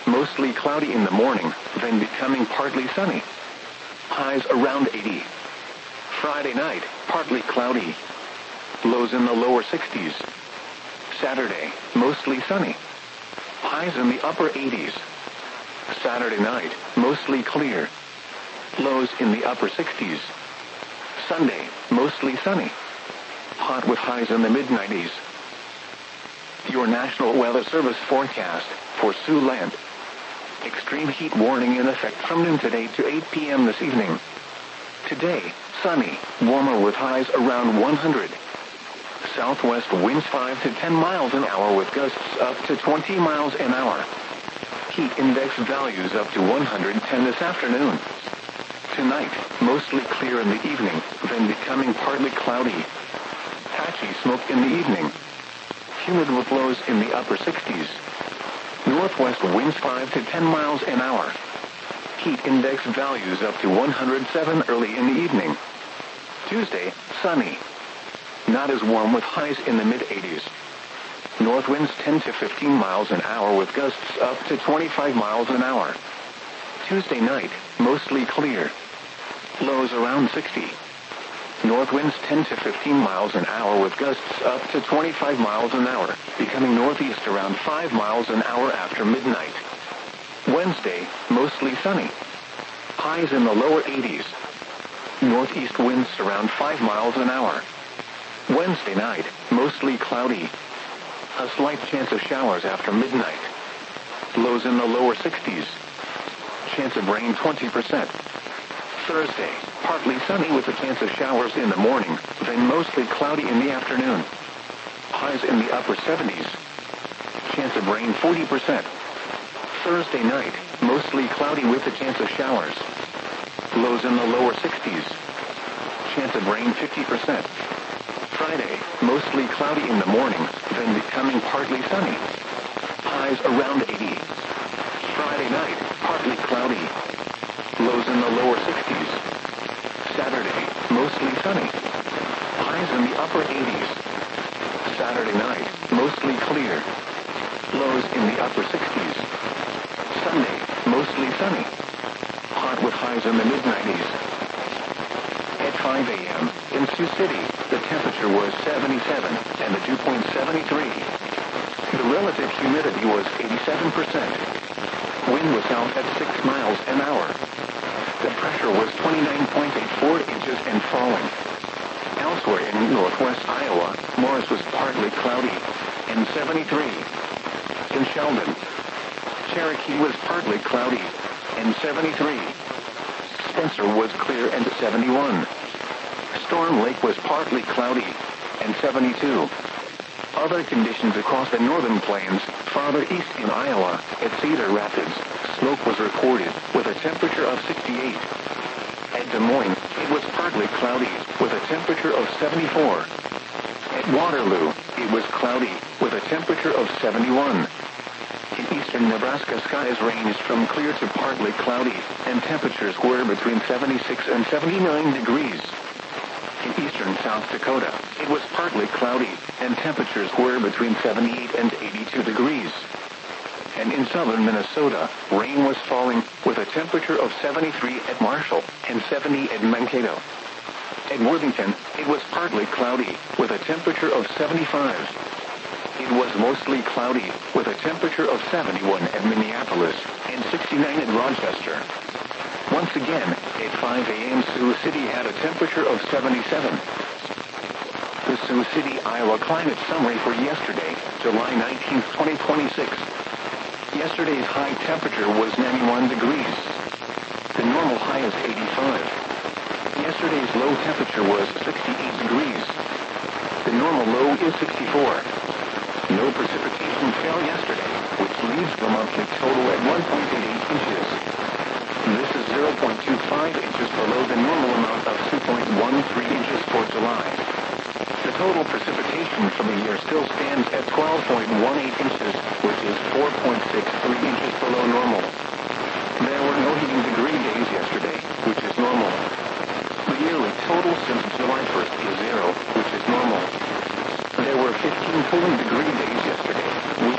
mostly cloudy in the morning, then becoming partly sunny. Highs around 80. Friday night, partly cloudy. Lows in the lower 60s. Saturday, mostly sunny. Highs in the upper 80s. Saturday night, mostly clear. Lows in the upper 60s. Sunday, mostly sunny. Hot with highs in the mid-90s. Your National Weather Service forecast for Siouxland. Extreme heat warning in effect from noon today to 8 p.m. this evening. Today, sunny, warmer with highs around 100. Southwest winds 5 to 10 miles an hour with gusts up to 20 miles an hour. Heat index values up to 110 this afternoon. Tonight, mostly clear in the evening, then becoming partly cloudy. Patchy smoke in the evening. Humid with lows in the upper 60s. Northwest winds 5 to 10 miles an hour. Heat index values up to 107 early in the evening. Tuesday, sunny. Not as warm with highs in the mid-80s. North winds 10 to 15 miles an hour with gusts up to 25 miles an hour. Tuesday night, mostly clear. Lows around 60. North winds 10 to 15 miles an hour with gusts up to 25 miles an hour, becoming northeast around 5 miles an hour after midnight. Wednesday, mostly sunny. Highs in the lower 80s. Northeast winds around 5 miles an hour. Wednesday night, mostly cloudy. A slight chance of showers after midnight. Lows in the lower 60s. Chance of rain 20%. Thursday, partly sunny with a chance of showers in the morning, then mostly cloudy in the afternoon. Highs in the upper 70s. Chance of rain 40%. Thursday night, mostly cloudy with a chance of showers. Lows in the lower 60s. Chance of rain 50%. Friday, mostly cloudy in the morning, then becoming partly sunny. Highs around 80. Friday night, partly cloudy. Lows in the lower 60s. Saturday, mostly sunny. Highs in the upper 80s. Saturday night, mostly clear. Lows in the upper 60s. Sunday, mostly sunny. Hot with highs in the mid-90s. At 5 a.m., in Sioux City, the temperature was 77 and the dew point 73. The relative humidity was 87%. Wind was south at 6 miles an hour. The pressure was 29.84 inches and falling. Elsewhere in northwest Iowa, Morris was partly cloudy and 73. In Sheldon, Cherokee was partly cloudy and 73. Spencer was clear and 71. Storm Lake was partly cloudy and 72. Other conditions across the northern plains, farther east in Iowa, at Cedar Rapids, smoke was recorded with a temperature of 68. At Des Moines, it was partly cloudy with a temperature of 74. At Waterloo, it was cloudy with a temperature of 71. In eastern Nebraska, skies ranged from clear to partly cloudy, and temperatures were between 76 and 79 degrees. In eastern South Dakota, it was partly cloudy, and temperatures were between 78 and 82 degrees. And in southern Minnesota, rain was falling with a temperature of 73 at Marshall and 70 at Mankato. At Worthington, it was partly cloudy with a temperature of 75. It was mostly cloudy with a temperature of 71 at Minneapolis and 69 at Rochester. Once again, at 5 a.m. Sioux City had a temperature of 77. The Sioux City, Iowa climate summary for yesterday, July 19, 2026. Yesterday's high temperature was 91 degrees. The normal high is 85. Yesterday's low temperature was 68 degrees. The normal low is 64. No precipitation fell yesterday, which leaves the monthly total at 1.88 inches. This is 0.25 inches below the normal amount of 2.13 inches for July. The total precipitation for the year still stands at 12.18 inches, which is 4.63 inches below normal. There were no heating degree days yesterday, which is normal. The yearly total since July 1st is 0, which is normal. There were 15 cooling degree days yesterday,